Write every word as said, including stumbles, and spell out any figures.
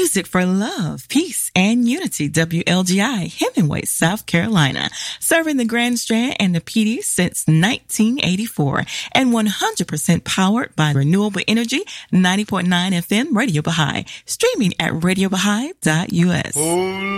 Music for love, peace, and unity. W L G I, Hemingway, South Carolina. Serving the Grand Strand and the P D since nineteen eighty-four. And one hundred percent powered by renewable energy. ninety point nine F M Radio Baha'i. Streaming at radio baha'i dot U S.